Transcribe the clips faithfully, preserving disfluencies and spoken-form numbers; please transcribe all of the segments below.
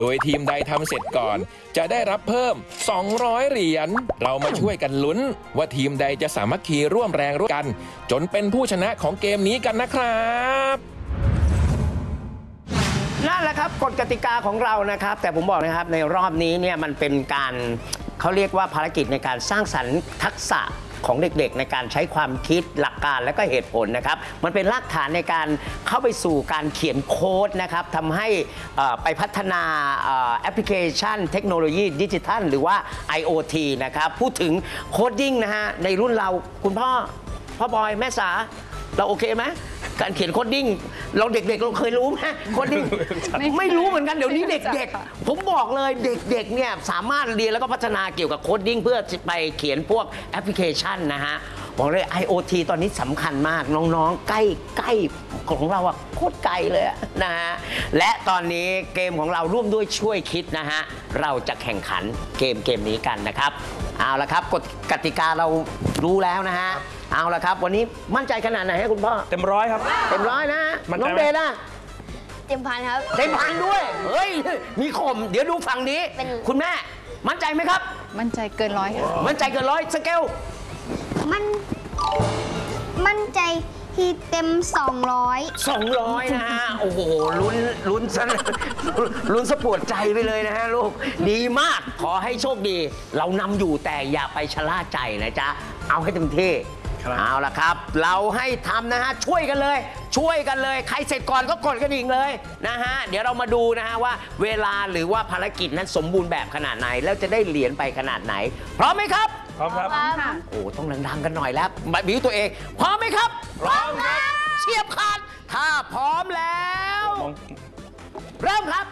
โดยทีมใดทำเสร็จก่อนจะได้รับเพิ่มสองร้อยเหรียญเรามาช่วยกันลุ้นว่าทีมใดจะสามัคคีร่วมแรงร่วมกันจนเป็นผู้ชนะของเกมนี้กันนะครับนั่นแหละครับกฎกติกาของเรานะครับแต่ผมบอกนะครับในรอบนี้เนี่ยมันเป็นการเขาเรียกว่าภารกิจในการสร้างสรรค์ทักษะของเด็กๆในการใช้ความคิดหลักการและก็เหตุผลนะครับมันเป็นรากฐานในการเข้าไปสู่การเขียนโค้ดนะครับทำให้ไปพัฒนาแอปพลิเคชันเทคโนโลยีดิจิทัลหรือว่า ไอ โอ ที นะครับพูดถึงโคดดิ้งนะฮะในรุ่นเราคุณพ่อพ่อบอยแม่สาเราโอเคไหมการเขียนโคดดิ้งเราเด็กๆเราเคยรู้ไหมโคดดิ้ง ไม่รู้เหมือนกันเดี๋ยวนี้เด็กๆผมบอกเลยเด็กๆเนี่ยสามารถเรียนแล้วก็พัฒนาเกี่ยวกับโคดดิ้งเพื่อไปเขียนพวกแอปพลิเคชันนะฮะบอกเลย ไอ โอ ที ตอนนี้สำคัญมากน้องๆใกล้ใกล้ของเราอะโคตรไกลเลยนะฮะและตอนนี้เกมของเราร่วมด้วยช่วยคิดนะฮะเราจะแข่งขันเกมเกมนี้กันนะครับเอาละครับกฎกติกาเรารู้แล้วนะฮะเอาละครับวันนี้มั่นใจขนาดไหนฮะคุณพ่อเต็มร้อยครับเต็มร้อยนะน้องเบลล่ะเต็มพันครับเต็มพันด้วยเฮ้ยมีข่มเดี๋ยวดูฝั่งนี้คุณแม่มั่นใจไหมครับมั่นใจเกินร้อยค่ะมั่นใจเกินร้อยสเกลมันมั่นใจที่เต็มสองร้อยสองร้อยนะฮะโอ้โหลุ้นลุ้นซะลุ้นสะปวดใจไปเลยนะฮะลูกดีมากขอให้โชคดีเรานำอยู่แต่อย่าไปชะล่าใจนะจ๊ะเอาให้เต็มที่เอาละครับเราให้ทำนะฮะช่วยกันเลยช่วยกันเลยใครเสร็จก่อนก็กดกระดิ่งเลยนะฮะเดี๋ยวเรามาดูนะฮะว่าเวลาหรือว่าภารกิจนั้นสมบูรณ์แบบขนาดไหนแล้วจะได้เหรียญไปขนาดไหนพร้อมไหมครับพร้อมครับโอ้ต้องดังๆกันหน่อยแล้วบิวตัวเองพร้อมไหมครับพร้อมครับเฉียบขาดถ้าพร้อมแล้วเริ่มครับ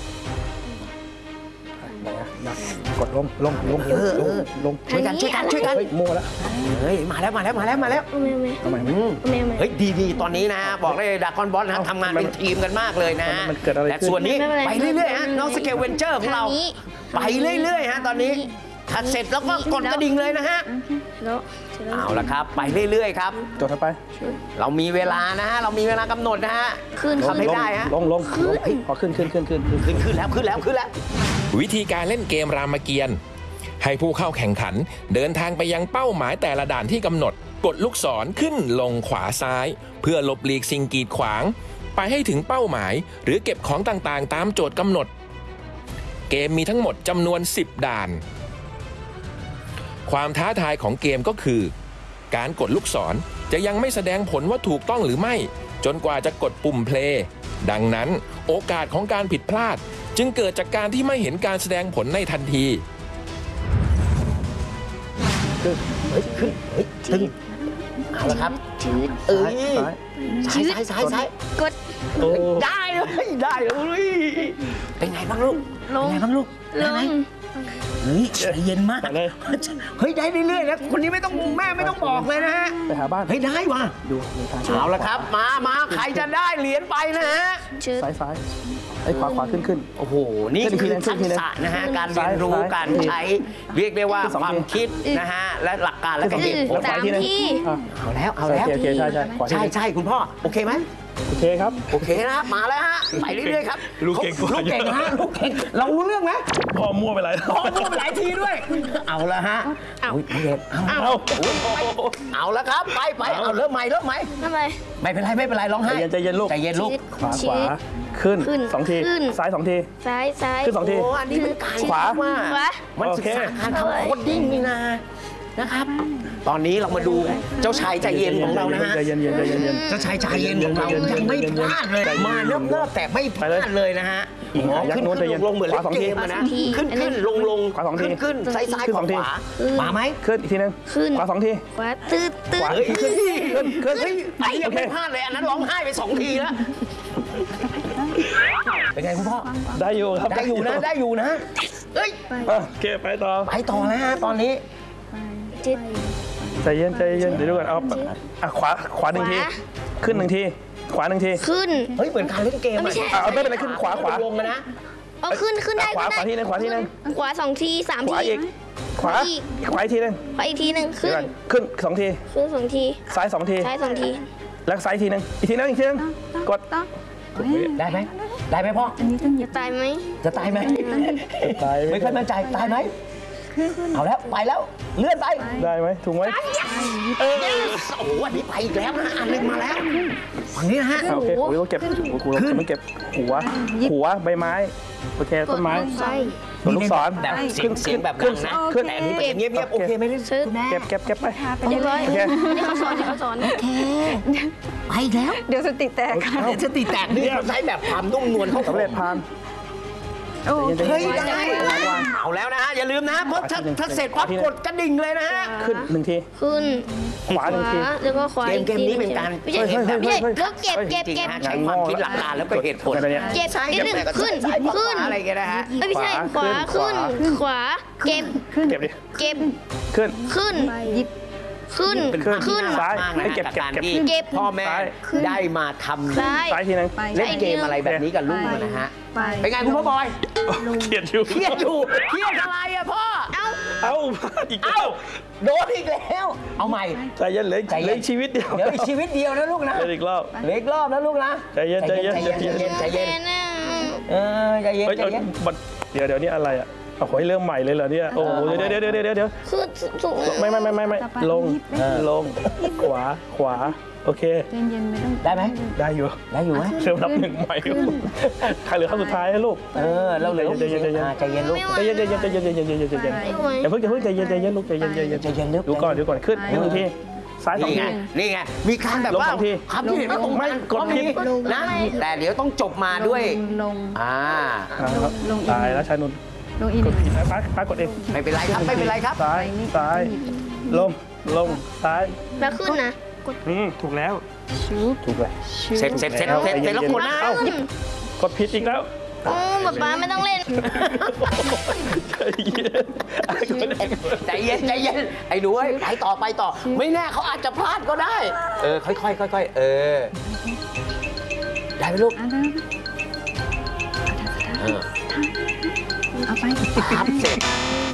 กดลงลงลงลงลงช่วยกันช่วยกันช่วยกันมั่วแล้วเฮ้ยมาแล้วมาแล้วมาแล้วมาแล้วทำไมเฮ้ยดีๆตอนนี้นะบอกเลยดากอนบอสนะทำงานเป็นทีมกันมากเลยนะแต่ส่วนนี้ไปเรื่อยๆฮะน้องสเกลเวนเจอร์ของเราไปเรื่อยๆฮะตอนนี้ถ้าเสร็จแล้วก็กดกระดิ่งเลยนะฮะเอาละครับไปเรื่อยๆครับจดไปเรามีเวลานะฮะเรามีเวลากำหนดนะฮะทำให้ได้ฮะลงลงพอขึ้นขึ้นขึ้นขึ้นขึ้นขึ้นแล้วขึ้นแล้วขึ้นแล้ววิธีการเล่นเกมรามเกียรติ์ให้ผู้เข้าแข่งขันเดินทางไปยังเป้าหมายแต่ละด่านที่กำหนดกดลูกศรขึ้นลงขวาซ้ายเพื่อหลบหลีกสิ่งกีดขวางไปให้ถึงเป้าหมายหรือเก็บของต่างๆตามโจทย์กำหนดเกมมีทั้งหมดจำนวนสิบด่านความท้าทายของเกมก็คือการกดลูกศรจะยังไม่แสดงผลว่าถูกต้องหรือไม่จนกว่าจะกดปุ่มเพลย์ดังนั้นโอกาสของการผิดพลาดจึงเกิดจากการที่ไม่เห็นการแสดงผลในทันทีเฮ้ยขึ้นเฮ้ยตึงเอาละครับเอ้ยซ้ายซ้ายซ้ายซ้ายกดได้เลยได้เลยเป็นไงบ้างลูกลงไงบ้างลูกลงเฮ้ยใจเย็นมากเฮ้ยได้เรื่อยๆนะคนนี้ไม่ต้องแม่ไม่ต้องบอกเลยนะฮะไปหาบ้านเฮ้ยได้ว่ะดูเอาละครับมามาใครจะได้เหรียญไปนะฮะซ้ายซ้ายไอ้ขวาขวาขึ้นขึ้นโอ้โหนี่คือทักษะนะฮะการเรียนรู้การใช้เรียกได้ว่าความคิดนะฮะและหลักการและก็เหตุผลเอาแล้วเอาแล้วใช่ใช่ใช่ใช่คุณพ่อโอเคไหมโอเคครับโอเคนะมาแล้วฮะไปเรื่อยๆครับลูกเก่งลูกเก่งฮะลูกเก่งเรารู้เรื่องไหมพ่อมั่วไปหลายพ่อมั่วไปหลายทีด้วยเอาละฮะเอาเอาเอาละครับไปไปเอาเริ่มใหม่เริ่มใหม่ทำไมไม่เป็นไรไม่เป็นไรร้องไห้ใจเย็นลูกใจเย็นลูกขวาขวาขึ้นสองทีซ้ายสองทีซ้ายซ้ายขึ้นสองทีโอ้อันนี้เป็นการขวามันศึกษาการทำโคดดิ้งนี่นะนะครับตอนนี้เรามาดูเจ้าชายใจเย็นของเรานะฮะใจเย็นใจเย็นเจ้าชายใจเย็นของเรายังไม่พลาดเลยมาเริ่มเริ่มแต่ไม่พลาดเลยนะฮะขึ้นขึ้นลงเหมือนเล่นเกมนะขึ้นขึ้นลงลงขึ้นขึ้นซ้ายซ้ายขวาขวามาไหมขึ้นอีกทีนึงขวาสองทีขวาตืดตืดขึ้นขึ้นขึ้นไปยังไม่พลาดเลยอันนั้นร้องไห้ไปสองทีแล้วเป็นไงคุณพ่อได้อยู่ครับได้อยู่นะได้อยู่นะเอ้ยโอเคไปต่อไปต่อแล้วฮะตอนนี้ใจเย็นใจเย็นเดี๋ยวดูกันเอาอ่ะขวาขวาหนึ่งทีขึ้นหนึ่งทีขวาหนึ่งทีขึ้นเฮ้ยเหมือนการเล่นเกมอ่ะเอาไม่เป็นไรขึ้นขวาขวาลงนะเอาขึ้นขึ้นได้ขวาขวาทีนึงขวาทีนึงขวาสองทีสามทีขวาอีกขวาขวาอีกทีนึงขวาอีกทีนึงขึ้นขึ้นสองทีขึ้นสองทีซ้ายสองทีซ้ายสองทีแล้วซ้ายทีนึงอีกทีนึงอีกทีนึงกดได้ไหมได้ไหมพ่อจะตายไหมจะตายไหมตายไม่ค่อยมั่นใจตายไหมเอาแล้วไปแล้วเลื่อนไปได้ไหมถูกไหมเออโอ้โหอันนี้ไปอีกแล้วนะอันหนึงมาแล้วฝั่งนี้นะฮะโอเคโอ้ยเราเก็บกูเราไม่เก็บหัวหัวใบไม้โอเคต้นไม้ใช่ตัวลูกศรแบบเสียงเสียงแบบดังนะขึ้นแต่อันนี้เป็นเงียบๆโอเคไม่ได้ซื้อเก็บเก็บเก็บไปเรียบร้อยโอเคนี่เขาสอนนี่เขาสอนโอเคไปอีกแล้วเดี๋ยวสติแตกค่ะเดี๋ยวจะตีแตกนี่เขาใช้แบบความนุ่มนวลเขาสำเร็จผ่านโอ้เฮ้ยได้เอาแล้วนะฮะอย่าลืมนะเพราะถ้าถ้าเสร็จปั๊บกดกระดิ่งเลยนะฮะขึ้นหนึ่งทีขึ้นขวาหนึ่งทีแล้วก็ขวาเกมเกมนี้เป็นการไม่ใช่เฮ้ยเฮ้ยไม่ใช่เฮ้ยแล้วเก็บเก็บจริงเก็บๆฮะใช้ความคิดหลักการแล้วก็เหตุผลอะไรเนี่ยเก็บนิดนึงขึ้นซ้ายขวาขึ้นอะไรกันนะฮะเอ้ยไม่ใช่ขขวาวาขึ้ขึ้นน ขวา เก็บเก็บดิเก็บขึ้นขึ้น ขึ้นเป็นขึ้นขึ้นซ้ายมากนะให้เก็บกับการเก็บที่เก็บพ่อแม่ซ้ายได้มาทำซ้ายซ้ายทีนึงเล่นเกมอะไรแบบนี้กับลูกนะฮะไปเป็นไงคุณพ่อบอยเขียนอยู่เครียดอยู่เครียดอะไรอะพ่อ เอ้าเอ้าอีกแล้เอ้าว โดนอีกแล้ว เอาใหม่ใจเย็นเหลยใจเย็นเหลยชีวิตเดียวเดี๋ยวอีกชีวิตเดียวนะลูกนะเดี๋ยวอีกรอบเหลืออีกรอบนะลูกนะใจเย็นใจเย็นใจเย็นใจเย็นใจเย็นนะเออใจเย็นเฮ้ยใจเอาเย็นบัดเดี๋ยวเดี๋ยวนี่อะไรอ่ะเอาขอให้เริ่มใหม่เลยเหรอเนี่ยโอ้โหเดี๋ยวเดี๋ยวเดี๋ยวเดี๋ยวเดี๋ยวขึ้นสูงไม่ไม่ไม่ไม่ไม่ลงลงขวาขวาโอเคเย็นๆไม่ต้องได้ไหมได้อยู่ได้อยู่ไหมเริ่มนับหนึ่งใหม่ใครเหลือขั้นสุดท้ายให้ลูกเออเราเหลือใจเย็นใจเย็นอ่าใจเย็นลูกใจเย็นใจเย็นใจเย็นใจเย็นใจเย็นใจเย็นอย่าเพิ่งอย่าเพิ่งใจเย็นใจเย็นลูกใจเย็นใจเย็นใจเย็นลูกดูก่อนดูก่อนขึ้นขึ้นหนึ่งทีซ้ายสองนี่ทีไงนี่ไงมีการแบบลงว่าสองทีคำที่เห็นว่าตรงไม่กดผิดนะแต่เดี๋ยวต้องจบมาด้วยลงอ่าอ่าครับลงอีกตายแล้วชายนุ่นลงอีกกหดนึ่งผิดนะป้าป้ากดเองไม่เป็นไรครับไม่เป็นไรครับซ้ายซ้ายลงลงซ้ายแล้วขึ้นนะอืมถูกแล้วชุบถูกแล้วเสร็จเสร็จเสร็จเสร็จเสร็จแล้วคนนะเอ้า กดผิดอีกแล้วโอ้ป๊าป๊าไม่ต้องเล่นใจเย็นใจเย็นใจเย็นไอ้หนูเอ้ยไปต่อไปต่อ ไม่แน่เขาอาจจะพลาดก็ได้ เออค่อยๆค่อยๆเออได้ไหมลูกอ่ะนะเออเอาไปครับเสร็จ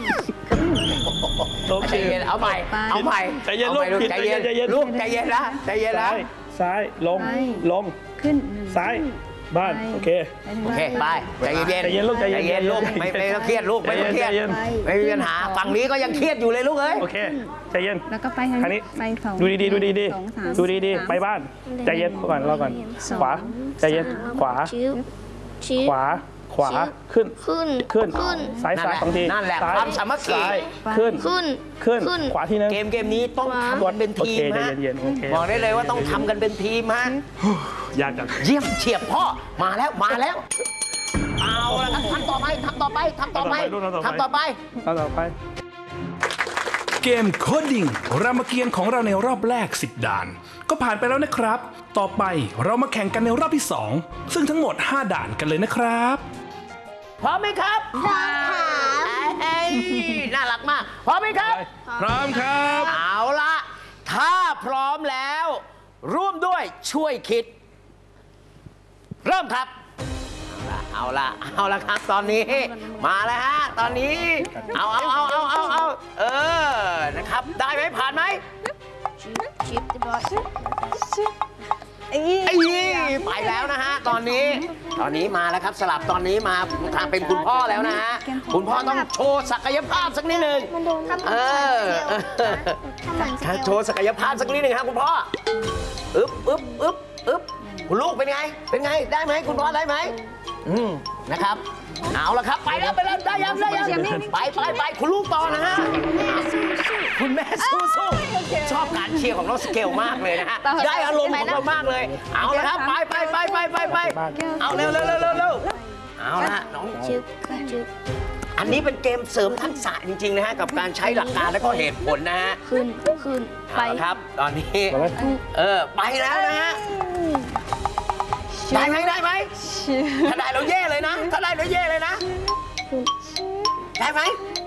โอเคใจเย็นเอาใหม่เอาใหม่ใจเย็นอาใหม่ลูกใจเย็นใจเย็นลูกใจเย็นนะใจเย็นนะซ้ายซ้ายลงลงขึ้นซ้ายบ้านโอเคโอเคไปใจเย็นใจเย็นลูกใจเย็นใจเย็นลูกไม่ไม่ต้องเครียดลูกไม่ต้องเครียดใจเย็นไม่มีปัญหาฝั่งนี้ก็ยังเครียดอยู่เลยลูกเอ้ยโอเคใจเย็นแล้วก็ไปทางอันนี้ไปสองดูดีๆดูดีสองสามๆดูดีสามๆไปบ้านใจเย็นก่อนรอก่อนสองขวาใจเย็นขวาชิวชิวขวาขวาขึ้นขึ้นขึ้นขึ้นซ้ายนั่นซ้ายแหละสองทีนั่นแหละซ้ยความสามัคคีซ้ายขึ้นขึ้นขึ้นขึ้นขวาทีนึงเกมเกมนี้ต้องทำกันเป็นทีมโอเคฮะใจเย็นๆโอเคบอกได้เลยว่าต้องทำกันเป็นทีมฮะยากจังเยี่ยมเฉียบพ่อมาแล้วมาแล้ว เอาละครับทำต่อไปทำต่อไปทำต่อไปทำต่อไปเอาต่อไปเกมโคดดิ้งรามเกียรติ์ของเราในรอบแรกสิบด่าน ก็ผ่านไปแล้วนะครับ ต่อไปเรามาแข่งกันในรอบที่สองซึ่งทั้งหมดห้าด่านกันเลยนะครับพร้อมไหมครับพร้อมเอ้ยน่ารักมากพร้อมไหมครับพร้อมครับเอาละถ้าพร้อมแล้ว ร่วมด้วยช่วยคิด เริ่มครับ เอาละเอาละครับตอนนี้ มาแล้วฮะตอนนี้ เอาเอาเอาเอาเอาเอาเออนะครับได้ไหมผ่านไหมชิปเรียบร้อยไอ้ไปแล้วนะฮะตอนนี้ ตอนนี้มาแล้วครับสลับตอนนี้มาทางเป็นคุณพ่อแล้วนะฮะคุณพ่อต้องโชว์ศักยภาพสักนิดหนึ่งมันโดนทำเออ ถ้าโชว์ศักยภาพสักนิดหนึ่งครับคุณพ่ออึ๊บอึ๊บอึ๊บอึ๊บคุณลูกเป็นไง เป็นไงได้ไหมคุณพ่อได้ไหมอืมนะครับเอาละครับไปแล้วไปแล้วได้ยังได้ยังไปไปไปคุณลูกต่อนะฮะคุณแม่สู้สู้ชอบการเชียร์ของน้องสเกลมากเลยนะฮะได้อารมณ์ของเรามากเลย เอาละครับไปไปไปไปไปไปเอาเร็วเร็วเร็วเร็วเร็วเอาละน้องชิปชิปอันนี้เป็นเกมเสริมทักษะจริงๆนะฮะกับการใช้หลักการและก็เหตุผลนะฮะขึ้นขึ้นไปเอาละครับ ตอนนี้มาไหมเออไปแล้วนะฮะได้ไหมได้ไหมถ้าได้เราแย่เลยนะ ถ้าได้เราแย่เลยนะ ได้ไหม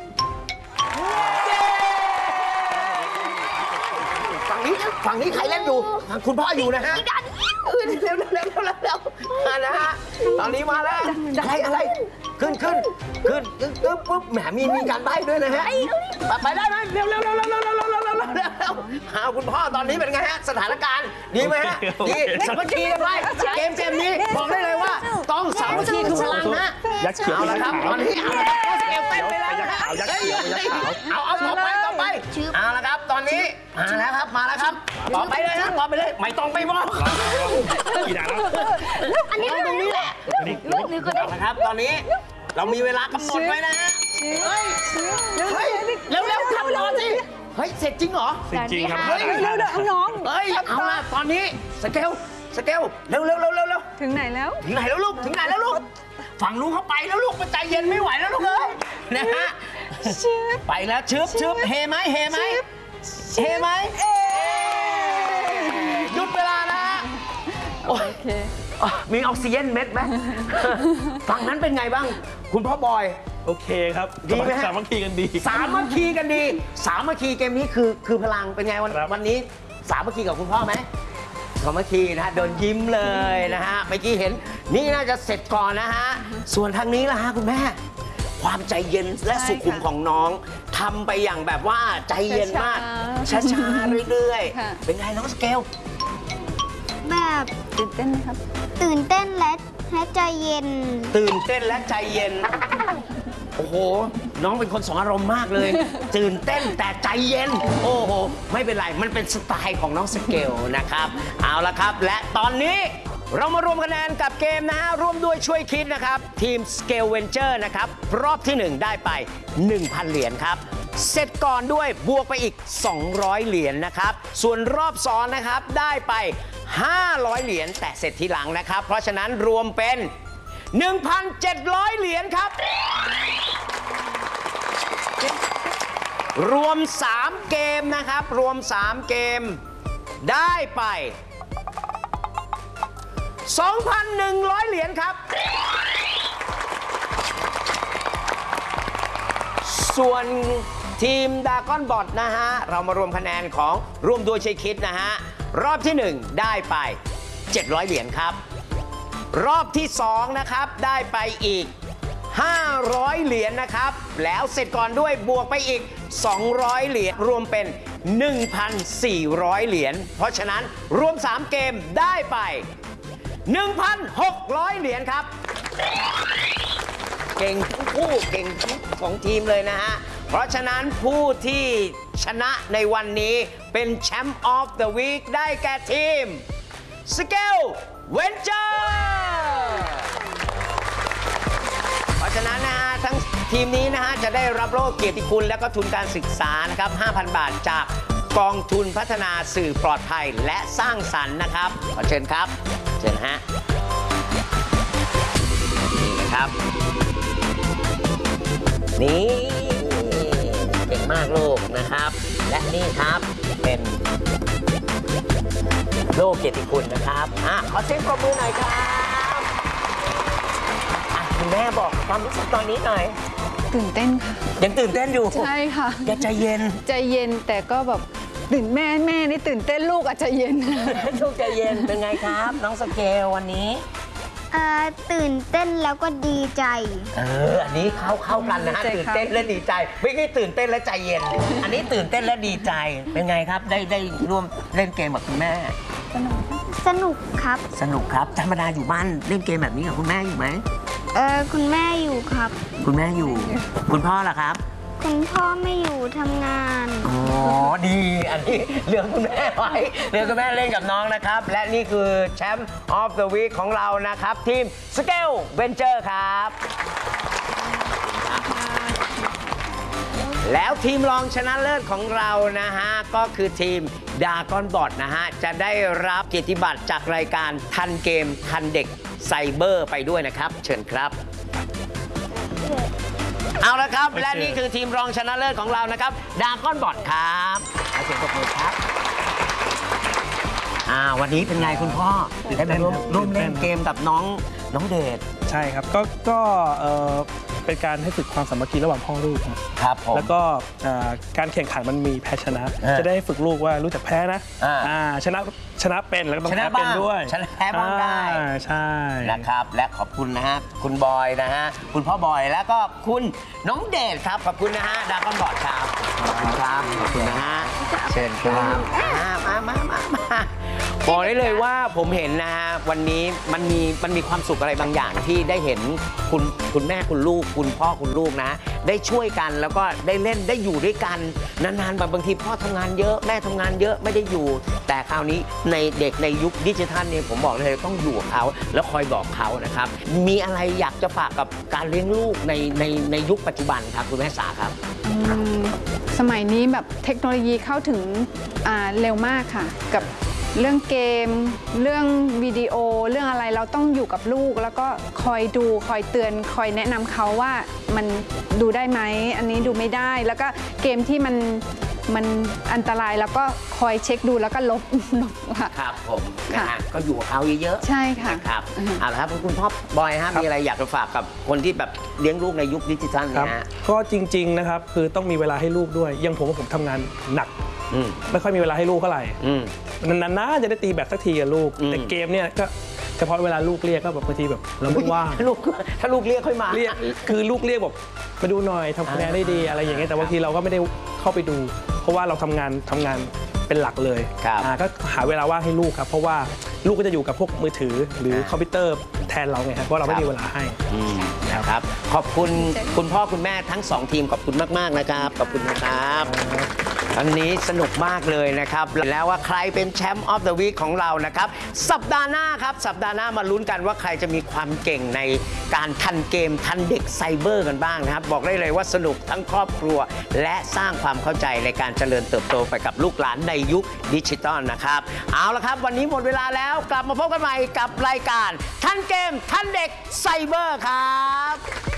ฝั่งนี้ฝั่งนี้ใครเล่นอยู่ฝั่งคุณพ่ออยู่นะฮะขึ้นเร็วเร็วเร็วเร็วเร็วมานะฮะตอนนี้มาแล้วอะไรอะไรขึ้นขึ้นขึ้นปึ๊บปึ๊บแหมมีมีการใบ้ด้วยนะฮะไปไปได้ไหมเร็วเร็วเร็วเร็วเร็วเร็วเร็วเร็วเร็วเร็วเอาคุณพ่อตอนนี้เป็นไงฮะสถานการณ์ดีไหมฮะดีสามัคคีกันไว้เกมเกมนี้บอกได้เลยว่าต้องสามัคคีคือพลังนะยักษ์เขียวเอาละครับตอนนี้เอาละครับก็สเกลเต้นไปแล้วนะฮะยักษ์เขียวยักษ์ขาวเอาเอาต่อไปต่อไปเอาละครับตอนนี้มาแล้วครับมาแล้วครับต่อไปเลยนะต่อไปเลยไม่ต้องไปมองกี่ด่านแล้วอันนี้ตรงนี้แหละลูกนี่ก็ได้เอาละครับตอนนี้เรามีเวลากำหนดไว้นะฮะเฮ้ยเฮ้ยเร็วเร็วทำรอสิเฮ้ยเสร็จจริงเหรอจริงๆครับเฮ้ยเร็วๆน้องเฮ้ยเอาละตอนนี้สเกลสเกลเร็วเร็วเร็วเร็วเร็วถึงไหนแล้วถึงไหนแล้วลูกถึงไหนแล้วลูกฝั่งลูกเขาไปแล้วลูกมันใจเย็นไม่ไหวแล้วลูกเอ้ยนะฮะไปแล้วชึบชึบเฮไหมเฮไหมเฮไหมหยุดเวลานะฮะโอ้ยโอเคอ่ะมีออกซิเจนเม็ดไหม ฝั่งนั้นเป็นไงบ้าง คุณพ่อบอยโอเคครับดีไหมฮะสามัคคีกันดีสามัคคีกันดี สามัคคีเกมนี้คือคือพลังเป็นไงวันครับวันนี้สามัคคีกับคุณพ่อไหมสามัคคีนะฮะเดินยิ้มเลยนะฮะเมื่อกี้เห็นนี่น่าจะเสร็จก่อนนะฮะส่วนทางนี้ล่ะฮะคุณแม่ ความใจเย็นและสุขุมของน้องทำไปอย่างแบบว่าใจเย็นมากช้าช้าๆๆเรื่อยค่ะๆ เป็นไงน้องสเกลแบบตื่นเต้นไหมครับตื่นเต้นและและใจเย็นตื่นเต้นและใจเย็น โอ้โห น้องเป็นคนสองอารมณ์มากเลย ตื่นเต้นแต่ใจเย็น โอ้โห ไม่เป็นไร มันเป็นสไตล์ของน้องสเกลนะครับ เอาละครับ และตอนนี้เรามารวมคะแนนกับเกมนะฮะ ร่วมด้วยช่วยคิดนะครับ ทีม Scale Venture นะครับ รอบที่ หนึ่ง ได้ไป หนึ่งพัน เหรียญครับ เสร็จก่อนด้วยบวกไปอีก สองร้อย เหรียญนะครับ ส่วนรอบซ้อนนะครับ ได้ไป ห้าร้อย เหรียญแต่เสร็จทีหลังนะครับ เพราะฉะนั้นรวมเป็น หนึ่งพันเจ็ดร้อย เหรียญครับ รวม สาม เกมนะครับ รวม สาม เกม ได้ไป สองพันหนึ่งร้อย เหรียญครับ ส่วนทีมดากอนบอทนะฮะ เรามารวมคะแนนของร่วมด้วยช่วยคิดนะฮะ รอบที่ หนึ่ง ได้ไป เจ็ดร้อย เหรียญครับ รอบที่ สอง นะครับ ได้ไปอีก ห้าร้อย เหรียญนะครับ แล้วเสร็จก่อนด้วยบวกไปอีก สองร้อย เหรียญรวมเป็น หนึ่งพันสี่ร้อย เหรียญเพราะฉะนั้นรวม สาม เกมได้ไป หนึ่งพันหกร้อย เหรียญครับ เก่งทั้งคู่เก่งทั้งสองทีมเลยนะฮะ เพราะฉะนั้นผู้ที่ชนะในวันนี้เป็นแชมป์ออฟเดอะวีคได้แก่ทีม Scale Venture เพราะฉะนั้นนะฮะทั้งทีมนี้นะฮะจะได้รับโล่เกียรติคุณและก็ทุนการศึกษานะครับ ห้าพัน บาทจากกองทุนพัฒนาสื่อปลอดภัยและสร้างสรรค์นะครับ ขอเชิญครับ เชิญฮะ นี่นะครับ นี่เก่งมากลูกนะครับ และนี่ครับเป็นโล่เกียรติคุณนะครับอ่ะขอเสียงปรบมือหน่อยครับอ่ะคุณแม่บอกความรู้สึกตอนนี้หน่อยตื่นเต้นค่ะยังตื่นเต้นอยู่ใช่ค่ะอย่าใจเย็นใจเย็นแต่ก็แบบตื่นแม่แม่นี่ตื่นเต้นลูกอาจจะเย็นทุกใจเย็นเป็นไงครับ น้องสเกลวันนี้เอ่อ ตื่นเต้นแล้วก็ดีใจเออ อันนี้เข้าเข้ากันนะฮะดีใจตื่นครับเต้นและดีใจ ไม่ใช่ตื่นเต้นและใจเย็น อันนี้ตื่นเต้นและดีใจ เป็นไงครับ ได้ได้ร่วมเล่นเกมกับคุณแม่สนุกครับสนุกครับ ธรรมดาอยู่บ้านเล่นเกมแบบนี้กับคุณแม่อยู่ไหมเออคุณแม่อยู่ครับคุณแม่อยู่ คุณพ่อล่ะครับคุณพ่อไม่อยู่ทำงานอ๋อ ดี อันนี้เหลือคุณแม่ไว้เหลือคุณแม่เล่นกับน้องนะครับ และนี่คือแชมป์ออฟเดอะวีคของเรานะครับ ทีม Scale Venture ครับ แล้วทีมรองชนะเลิศของเรานะฮะ ก็คือทีมดากอนบอทนะฮะ จะได้รับเกียรติบัตรจากรายการทันเกมทันเด็กไซเบอร์ไปด้วยนะครับ เชิญครับ เอาละครับ และนี่คือทีมรองชนะเลิศของเรานะครับดากอนบอทครับขอเสียงปรบมือครับอ่าวันนี้เป็นไงคุณพ่อได้มาร่วมร่วมเล่นเกมกับน้องน้องเดชใช่ครับก็ก็เอ่อเป็นการให้ฝึกความสามัคคีระหว่างพ่อลูกครับครับผมแล้วก็เอ่อการแข่งขันมันมีแพ้ชนะอ่าจะได้ฝึกลูกว่ารู้จักแพ้นะอ่าอ่าชนะชชนะเป็นแล้วก็ต้องชนะแพ้เป็นบ้างด้วยชนะแพ้บ้างได้อ่ใช่นะครับและขอบคุณนะฮะคุณบอยนะฮะคุณพ่อบอยแล้วก็คุณน้องเดชครับขอบคุณนะฮะดาก้อนบอร์ดครับขอบคุณครับขอบคุณนะฮะเชิญครับมามามามามาบอกได้เลยว่าผมเห็นนะฮะวันนี้มันมีมันมีความสุขอะไรบางอย่างที่ได้เห็นคุณคุณแม่คุณลูก คุณพ่อคุณลูกนะ ได้ช่วยกันแล้วก็ได้เล่นได้อยู่ด้วยกันนานๆบางบางทีพ่อทำงานเยอะแม่ทำงานเยอะไม่ได้อยู่ แต่คราวนี้ในเด็กในยุคดิจิทัลเนี่ยผมบอกเลยต้องอยู่กับเขาแล้วคอยบอกเขานะครับมีอะไรอยากจะฝากกับการเลี้ยงลูกในในในยุคปัจจุบันครับคุณแม่สาครับอืมสมัยนี้แบบเทคโนโลยีเข้าถึงอ่าเร็วมากค่ะ กับเรื่องเกม เรื่องวิดีโอเรื่องอะไรเราต้องอยู่กับลูก แล้วก็คอยดูคอยเตือนคอยแนะนำเขาว่ามันดูได้ไหมอันนี้ดูไม่ได้ แล้วก็เกมที่มันมันอันตรายแล้วก็คอยเช็คดูแล้วก็ลบ ลบค่ะครับผมนะค่ะฮะก็อยู่กับเขาเยอะๆใช่ค่ะนะครับเอาละครับคุณพ่อบอยฮะมีอะไรอยากจะฝากกับคนที่แบบเลี้ยงลูกในยุคดิจิทัลครับเนี่ยฮะก็จริงๆนะครับคือต้องมีเวลาให้ลูกด้วยอยังผมว่าผมทำงานหนักอืมไม่ค่อยมีเวลาให้ลูกเท่าไหร่อืมนานๆจะได้ตีแบตสักทีกับลูกอืมแต่เกมเนี่ยก็เฉพาะเวลาลูกเรียกก็แบบบางทีแบบเราไม่ว่างถ้าลูกถ้าลูกเรียกค่อยมาเรียกคือลูกเรียกแบบมาดูหน่อยทำคะแนนได้ดีอะไรอย่างเงี้ยแต่บางทีเราก็ไม่ได้เข้าไปดู เพราะว่าเราทำงานทำงานเป็นหลักเลยครับอ่าก็หาเวลาว่างให้ลูกครับเพราะว่าลูกก็จะอยู่กับพวกมือถือหรือครับคอมพิวเตอร์แทนเราไงครับเพราะเราไม่มีเวลาให้อืมนะครับขอบคุณคุณพ่อคุณแม่ทั้งสองทีมขอบคุณมากๆนะครับขอบคุณนะครับอันนี้สนุกมากเลยนะครับแล้วว่าใครเป็นแชมป์ออฟเดอะวีคของเรานะครับสัปดาห์หน้าครับสัปดาห์หน้ามาลุ้นกันว่าใครจะมีความเก่งในการทันเกมทันเด็กไซเบอร์กันบ้างนะครับบอกได้เลยว่าสนุกทั้งครอบครัว และสร้างความเข้าใจในการเจริญเติบโตไปกับลูกหลานในยุคดิจิตอลนะครับเอาละครับวันนี้หมดเวลาแล้วกลับมาพบกันใหม่กับรายการทันเกมทันเด็กไซเบอร์ครับ